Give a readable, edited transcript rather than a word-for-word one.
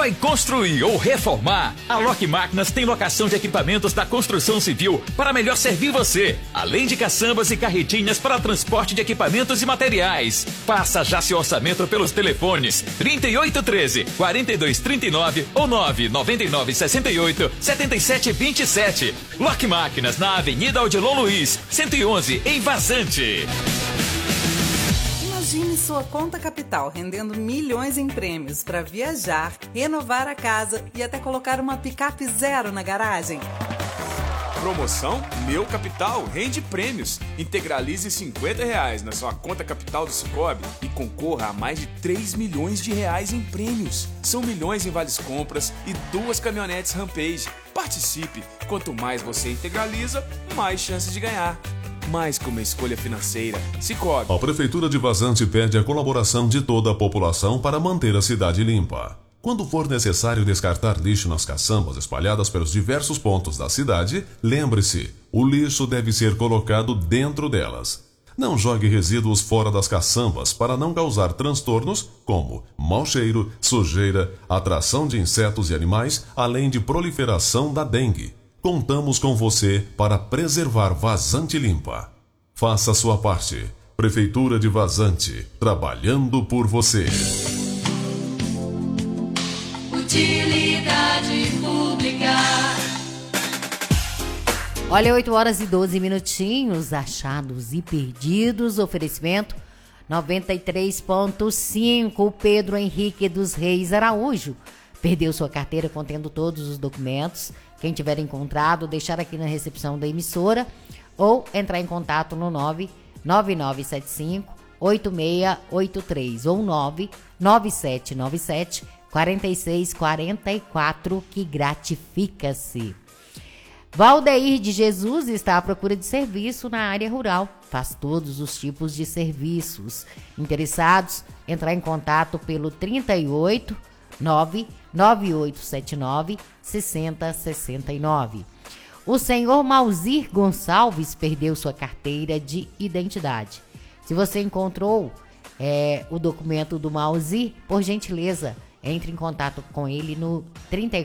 Vai construir ou reformar? A Lock Máquinas tem locação de equipamentos da construção civil para melhor servir você, além de caçambas e carretinhas para transporte de equipamentos e materiais. Faça já seu orçamento pelos telefones 3813-4239 ou 99968-7727. Lock Máquinas na Avenida Odilon Luiz, 111, em Vazante. Imagine sua conta capital rendendo milhões em prêmios para viajar, renovar a casa e até colocar uma picape zero na garagem. Promoção Meu Capital rende prêmios. Integralize R$50 na sua conta capital do Sicoob e concorra a mais de 3 milhões de reais em prêmios. São milhões em vales compras e 2 caminhonetes Rampage. Participe! Quanto mais você integraliza, mais chances de ganhar. Mais que uma escolha financeira. Sicoob. A Prefeitura de Vazante pede a colaboração de toda a população para manter a cidade limpa. Quando for necessário descartar lixo nas caçambas espalhadas pelos diversos pontos da cidade, lembre-se, o lixo deve ser colocado dentro delas. Não jogue resíduos fora das caçambas para não causar transtornos como mau cheiro, sujeira, atração de insetos e animais, além de proliferação da dengue. Contamos com você para preservar Vazante limpa. Faça a sua parte. Prefeitura de Vazante, trabalhando por você. Utilidade pública. Olha, 8 horas e 12 minutinhos, achados e perdidos, oferecimento 93.5, Pedro Henrique dos Reis Araújo. Perdeu sua carteira contendo todos os documentos. Quem tiver encontrado, deixar aqui na recepção da emissora ou entrar em contato no 99975-8683 ou 99797-4644, que gratifica-se. Valdeir de Jesus está à procura de serviço na área rural. Faz todos os tipos de serviços. Interessados, entrar em contato pelo 38 99879 6069. O senhor Mauzir Gonçalves perdeu sua carteira de identidade. Se você encontrou o documento do Mauzir, por gentileza, entre em contato com ele no 34